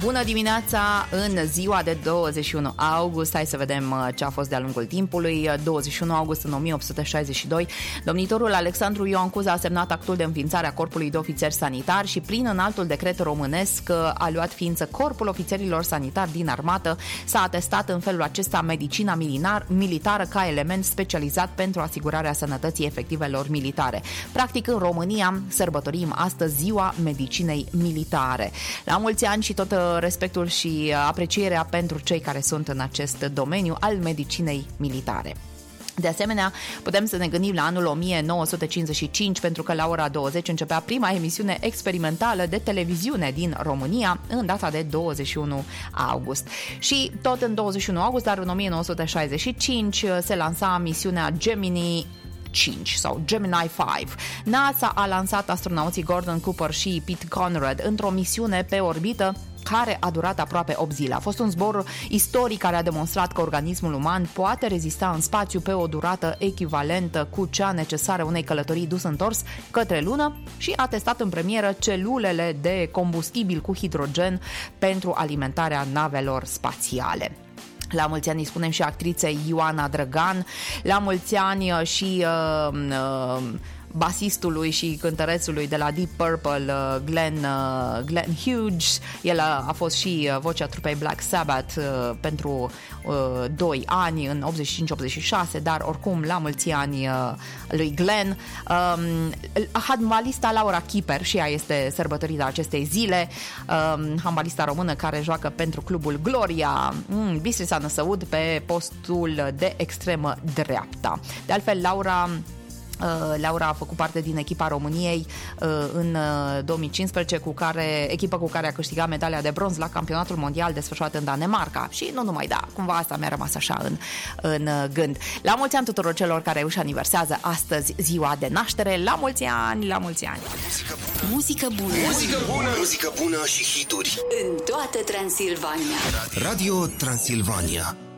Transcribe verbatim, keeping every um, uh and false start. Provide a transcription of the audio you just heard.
Bună dimineața în ziua de douăzeci și unu august. Hai să vedem ce a fost de-a lungul timpului. douăzeci și unu august în o mie opt sute șaizeci și doi, domnitorul Alexandru Ioan Cuza a semnat actul de înființare a Corpului de Ofițeri Sanitari și prin înaltul decret românesc a luat ființă Corpul Ofițerilor Sanitari din Armată. S-a atestat în felul acesta medicina militară ca element specializat pentru asigurarea sănătății efectivelor militare. Practic, în România sărbătorim astăzi ziua medicinei militare. La mulți ani și tot respectul și aprecierea pentru cei care sunt în acest domeniu al medicinei militare. De asemenea, putem să ne gândim la anul o mie nouă sute cincizeci și cinci, pentru că la ora douăzeci începea prima emisiune experimentală de televiziune din România, în data de douăzeci și unu august. Și tot în douăzeci și unu august, dar în o mie nouă sute șaizeci și cinci, se lansa misiunea Gemini cinci sau Gemini cinci. NASA a lansat astronauții Gordon Cooper și Pete Conrad într-o misiune pe orbită care a durat aproape opt zile. A fost un zbor istoric care a demonstrat că organismul uman poate rezista în spațiu pe o durată echivalentă cu cea necesară unei călătorii dus-întors către lună și a testat în premieră celulele de combustibil cu hidrogen pentru alimentarea navelor spațiale. La mulți ani îi spunem și actriței Ioana Drăgan, la mulți ani și uh, uh, basistului și cântărețului de la Deep Purple, Glenn, uh, Glenn Hughes. El a, a fost și vocea trupei Black Sabbath uh, pentru uh, doi ani, în optzeci și cinci optzeci și șase, dar oricum la mulți ani uh, lui Glenn. Um, handbalista Laura Kiper, și ea este sărbătorită acestei zile, um, handbalista română care joacă pentru clubul Gloria mm, Bistrița Năsăud pe postul de extremă dreapta. De altfel, Laura Laura a făcut parte din echipa României în două mii cincisprezece, cu care, echipă cu care a câștigat medalia de bronz la campionatul mondial desfășurat în Danemarca. Și nu numai, da, cumva asta mi-a rămas așa în, în gând. La mulți ani tuturor celor care își aniversează astăzi ziua de naștere. La mulți ani, la mulți ani. Muzică bună. Muzică bună. Muzică bună și hituri în toată Transilvania. Radio Transilvania.